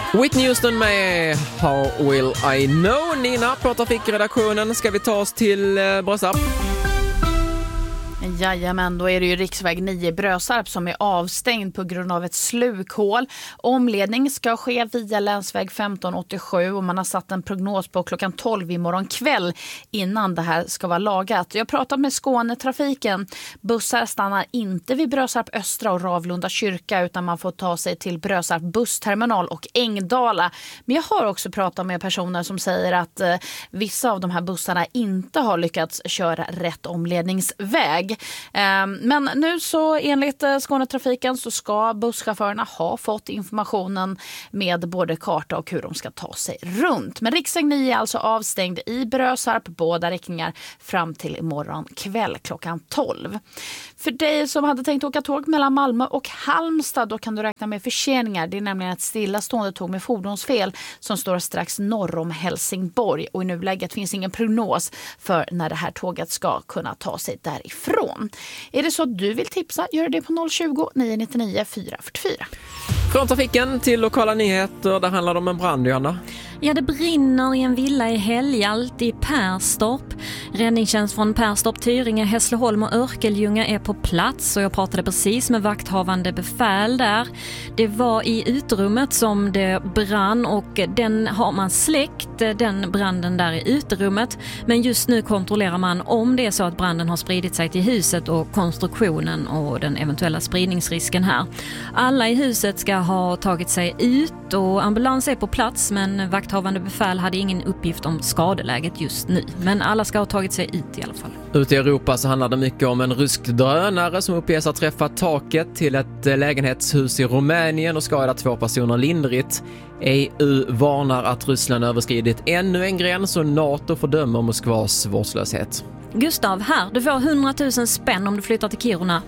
Whitney Houston med How Will I Know. Nina på Trafikredaktionen. Ska vi ta oss till Brösarp? Jajamän, då är det ju riksväg 9 Brösarp som är avstängd på grund av ett slukhål. Omledning ska ske via länsväg 1587 och man har satt en prognos på klockan 12 imorgon kväll innan det här ska vara lagat. Jag har pratat med Skånetrafiken. Bussar stannar inte vid Brösarp Östra och Ravlunda kyrka utan man får ta sig till Brösarp bussterminal och Ängdala. Men jag har också pratat med personer som säger att vissa av de här bussarna inte har lyckats köra rätt omledningsväg. Men nu så enligt Skånetrafiken så ska busschaufförerna ha fått informationen med både karta och hur de ska ta sig runt. Men riksväg 9 är alltså avstängd i Brösarp, båda riktningar fram till imorgon kväll klockan 12. För dig som hade tänkt åka tåg mellan Malmö och Halmstad, då kan du räkna med förseningar. Det är nämligen ett stillastående tåg med fordonsfel som står strax norr om Helsingborg och i nuläget finns ingen prognos för när det här tåget ska kunna ta sig därifrån. Är det så att du vill tipsa, gör det på 020 999 444. Från trafiken till lokala nyheter, där handlar det om en brand, Johanna. Ja, det brinner i en villa i Helgalt i Perstorp. Räddningstjänst från Perstorp, Tyringe, Hässleholm och Örkelljunga är på plats och jag pratade precis med vakthavande befäl där. Det var i uterummet som det brann och den har man släckt, den branden där i uterummet. Men just nu kontrollerar man om det är så att branden har spridit sig till huset och konstruktionen och den eventuella spridningsrisken här. Alla i huset ska ha tagit sig ut och ambulans är på plats, men vakthavande befäl hade ingen uppgift om skadeläget just nu. Men alla ska ha tagit sig ut i alla fall. Ute i Europa så handlar det mycket om en rysk drönare som uppges ha träffat taket till ett lägenhetshus i Rumänien och skadat 2 personer lindrigt. EU varnar att Ryssland överskridit ännu en gräns och NATO fördömer Moskvas vårdslöshet. Gustav, här, du får 100 000 spänn om du flyttar till Kiruna.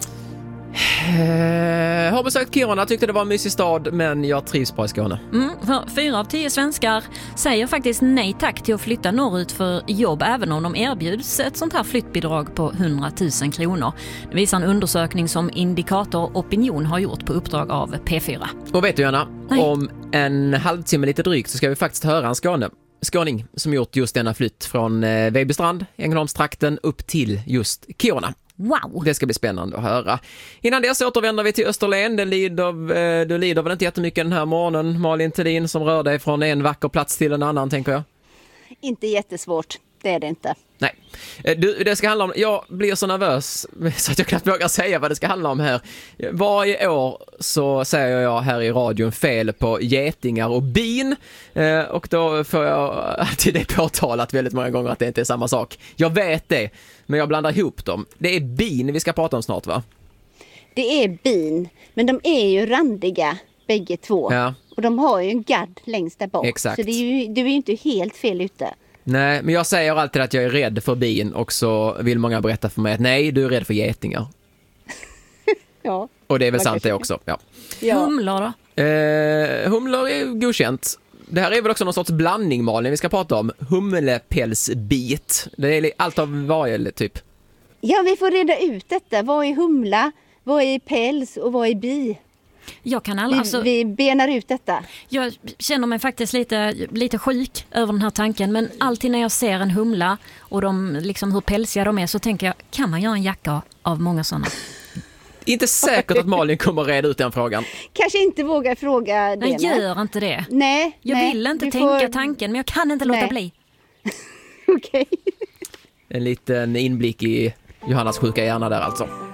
Har besökt Kiruna, tyckte det var en mysig stad, men jag trivs bra i Skåne. För 4 av 10 svenskar säger faktiskt nej tack till att flytta norrut för jobb, även om de erbjuds ett sånt här flyttbidrag på 100 000 kronor. Det visar en undersökning som Indikator Opinion har gjort på uppdrag av P4. Och vet du, Johanna, om en halvtimme lite drygt så ska vi faktiskt höra en skåning som gjort just denna flytt från Vejbystrand, Ängelholmstrakten, upp till just Kiruna. Wow! Det ska bli spännande att höra. Innan dess återvänder vi till Österlen. Du lider väl inte jättemycket den här morgonen, Malin Thelin, som rör dig från en vacker plats till en annan, tänker jag? Inte jättesvårt, det är det inte. Nej. Det ska handla om, jag blir så nervös så att jag knappt vågar säga vad det ska handla om här. Varje år så säger jag här i radion fel på getingar och bin, och då får jag alltid det påtalat väldigt många gånger att det inte är samma sak. Jag vet det, men jag blandar ihop dem. Det är bin vi ska prata om snart, va? Det är bin, men de är ju randiga bägge två. Ja. Och de har ju en gadd längst där bak. Exakt. Så du är ju inte helt fel ute. Nej, men jag säger alltid att jag är rädd för bin och så vill många berätta för mig att nej, du är rädd för getingar. Ja. Och det är väl sant det också, ja. Humlor då? Humlor är godkänt. Det här är väl också någon sorts blandning, Malin, vi ska prata om. Humlepälsbit. Det är allt av varje typ. Ja, vi får reda ut detta. Vad är humla, vad är päls och vad är bi? Jag kan vi benar ut detta. Jag känner mig faktiskt lite sjuk över den här tanken, men alltid när jag ser en humla och liksom hur pälsiga de är så tänker jag, kan man göra en jacka av många sådana? Inte säkert att Malin kommer reda ut den frågan. Kanske inte vågar fråga det. Jag gör inte det. Nej. Jag vill inte tänka tanken, men jag kan inte låta bli. Okej. En liten inblick i Johannas sjuka hjärna där alltså.